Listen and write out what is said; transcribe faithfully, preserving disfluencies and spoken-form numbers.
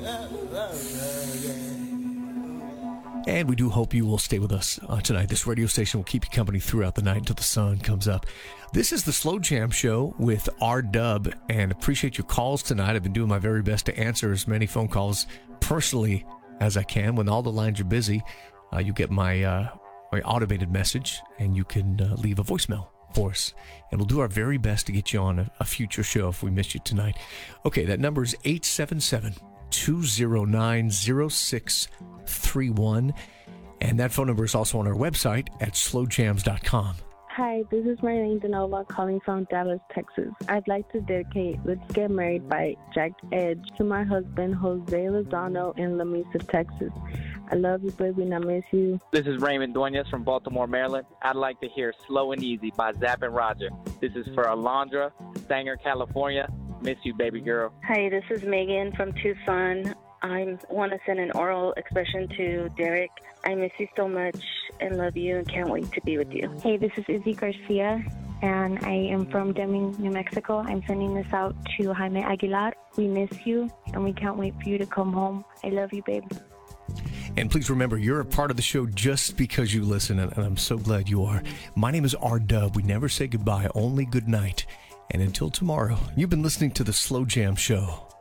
And we do hope you will stay with us uh, tonight. This radio station will keep you company throughout the night until the sun comes up. This is the Slow Jam Show with R-Dub, and appreciate your calls tonight. I've been doing my very best to answer as many phone calls personally as I can. When all the lines are busy, uh, you get my, uh, my automated message, and you can uh, leave a voicemail for us. And we'll do our very best to get you on a, a future show if we miss you tonight. Okay, that number is eight seven seven, two zero nine, zero six three one, and that phone number is also on our website at slow jams dot com. Hi, this is Marlene Denova calling from Dallas, Texas. I'd like to dedicate Let's Get Married by Jack Edge to my husband, Jose Lozano, in La Mesa, Texas. I love you, baby, and I miss you. This is Raymond Duenas from Baltimore, Maryland. I'd like to hear Slow and Easy by Zapp and Roger. This is for Alondra, Sanger, California. Miss you, baby girl. Hi, this is Megan from Tucson. I want to send an oral expression to Derek. I miss you so much and love you and can't wait to be with you. Hey, this is Izzy Garcia, and I am from Deming, New Mexico. I'm sending this out to Jaime Aguilar. We miss you, and we can't wait for you to come home. I love you, babe. And please remember, you're a part of the show just because you listen, and I'm so glad you are. My name is R-Dub. We never say goodbye, only good night. And until tomorrow, you've been listening to the Slow Jam Show.